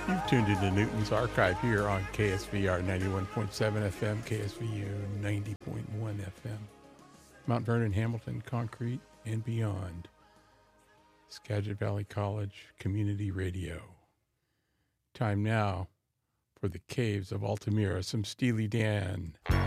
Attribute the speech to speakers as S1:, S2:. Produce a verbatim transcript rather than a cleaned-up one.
S1: You've tuned into Newton's Archive here on K S V R ninety-one point seven F M, K S V U ninety point one F M, Mount Vernon, Hamilton, Concrete, and beyond. Skagit Valley College Community Radio. Time now for the Caves of Altamira, some Steely Dan.